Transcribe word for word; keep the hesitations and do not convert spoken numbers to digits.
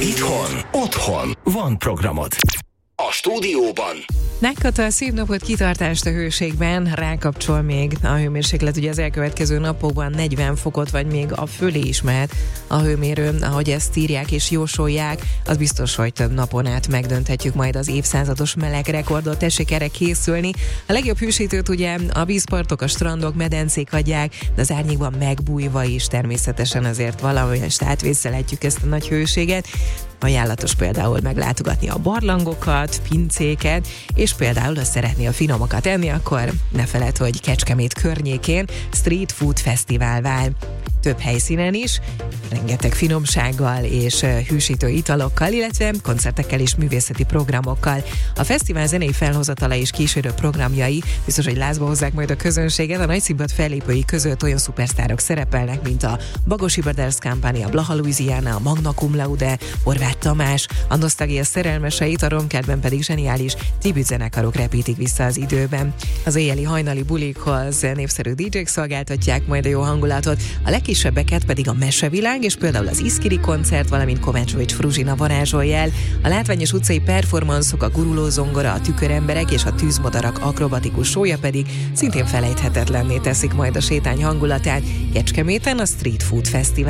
Itthon, otthon van programod. A stúdióban Megkata, szép napot, kitartást a hőségben, rákapcsol még a hőmérséklet, ugye az elkövetkező napokban negyven fokot, vagy még a fölé is mehet a hőmérő, ahogy ezt írják és jósolják, az biztos, hogy több napon át megdönthetjük majd az évszázados meleg rekordot, tessék erre készülni. A legjobb hősítőt ugye a vízpartok, a strandok, medencék adják, de az árnyékban megbújva is természetesen azért valamelyest átvészelhetjük ezt a nagy hőséget. Ajánlatos például meglátogatni a barlangokat, pincéket, és például, ha szeretné a finomokat enni, akkor ne feledd, hogy Kecskemét környékén Street Food Fesztivál vár. Több helyszínen is, rengeteg finomsággal és hűsítő italokkal, illetve koncertekkel és művészeti programokkal. A fesztivál zenei felhozatala és kísérő programjai biztos, hogy lázba hozzák majd a közönséget. A nagyszínpad fellépői között olyan szupersztárok szerepelnek, mint a Bagosi Brothers Company, a Blaha Louisiana, a Magna Cum Laude, Horváth Tamás, a Nosztalgia szerelmeseit, a Romkertben pedig zseniális tribute zenekarok repítik vissza az időben. Az éjjeli hajnali bulikhoz népszerű dé jék szolgáltatják majd a jó hangulatot, a legkisebbeket pedig a Mesevilág és például az Iszkiri koncert, valamint Kovácsovics Fruzsina varázsolja el. A látványos utcai performanszok, a guruló zongora, a tüköremberek és a tűzmadarak akrobatikus sója pedig szintén felejthetetlenné teszik majd a sétány hangulatát. Kecskeméten a Street Food Fesztivál